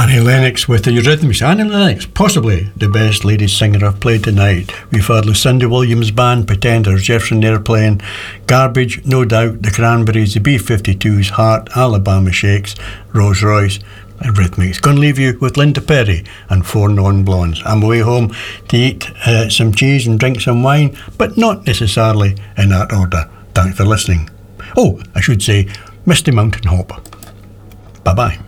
Annie Lennox with the Eurythmics. Annie Lennox, possibly the best ladies singer I've played tonight. We've heard Lucinda Williams Band, Pretenders, Jefferson Airplane, Garbage, No Doubt, The Cranberries, the B-52s, Heart, Alabama Shakes, Rolls Royce, Eurythmics. Going to leave you with Linda Perry and Four Non-Blondes. I'm away home to eat some cheese and drink some wine, but not necessarily in that order. Thanks for listening. Oh, I should say, Misty Mountain Hop. Bye-bye.